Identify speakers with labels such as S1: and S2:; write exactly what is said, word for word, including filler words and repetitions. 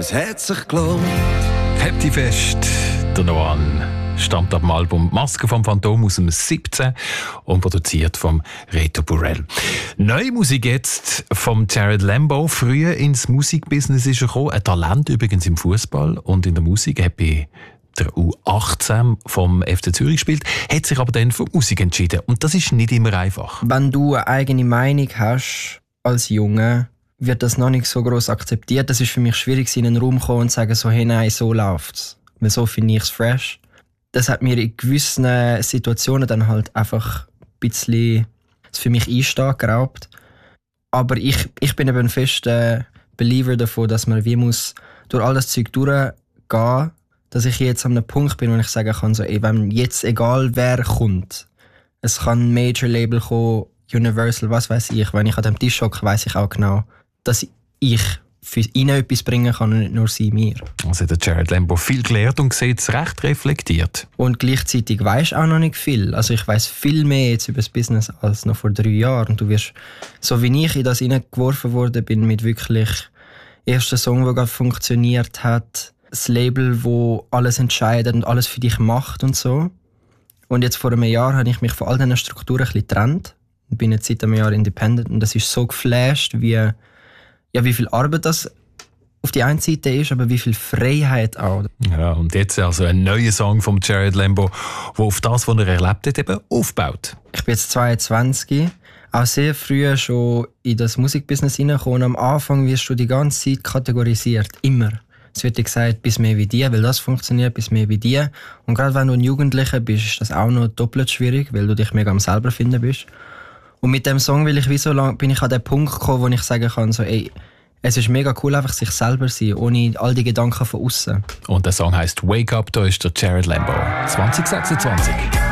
S1: es hat sich gelohnt.
S2: Happy Fest, der Noan. Stammt ab dem Album «Maske vom Phantom» aus dem siebzehn und produziert vom Reto Burrell. Neue Musik jetzt vom Jared Lambo. Früher ins Musikbusiness ist er gekommen. Ein Talent übrigens im Fußball und in der Musik. Er hat bei der U achtzehn vom F C Zürich gespielt, hat sich aber dann für Musik entschieden. Und das ist nicht immer einfach.
S3: Wenn du eine eigene Meinung hast als Junge, wird das noch nicht so gross akzeptiert. Das ist für mich schwierig, in einen Raum zu kommen und zu sagen, so, hey, nein, so läuft's. Weil so finde ich es fresh. Das hat mir in gewissen Situationen dann halt einfach ein bisschen das für mich Einstehen geraubt. Aber ich, ich bin eben ein fester Believer davon, dass man wie muss durch all das Zeug durchgehen, dass ich jetzt an einem Punkt bin, wo ich sagen kann, so, ey, wenn jetzt egal wer kommt, es kann ein Major-Label kommen, Universal, was weiß ich, wenn ich an dem Tisch hocke, weiss ich auch genau, dass ich für ihn etwas bringen kann und nicht nur sie mir.
S2: Also hat Jared Lambo viel gelernt und sieht es recht reflektiert.
S3: Und gleichzeitig weisst auch noch nicht viel. Also ich weiss viel mehr jetzt über das Business als noch vor drei Jahren. Und du wirst, so wie ich in das hineingeworfen worden bin, mit wirklich ersten Song, der gerade funktioniert hat, das Label, wo alles entscheidet und alles für dich macht und so. Und jetzt vor einem Jahr habe ich mich von all diesen Strukturen ein bisschen getrennt. Ich bin jetzt seit einem Jahr independent und das ist so geflasht, wie ja, wie viel Arbeit das auf die einen Seite ist, aber wie viel Freiheit auch.
S2: Ja, und jetzt also ein neuer Song von Jared Lambo, der auf das, was er erlebt hat, eben aufbaut.
S3: Ich bin jetzt zweiundzwanzig, auch sehr früh schon in das Musikbusiness hineingekommen. Am Anfang wirst du die ganze Zeit kategorisiert, immer. Es wird dir gesagt, bis mehr wie die, weil das funktioniert, bis mehr wie die. Und gerade wenn du ein Jugendlicher bist, ist das auch noch doppelt schwierig, weil du dich mega am selber finden bist. Und mit dem Song will ich wie so lang, bin ich an den Punkt gekommen, wo ich sagen kann, so, ey, es ist mega cool, einfach sich selber zu sein, ohne all die Gedanken von außen.
S2: Und der Song heisst «Wake Up», da ist der Jared Lambo. zwanzig sechsundzwanzig.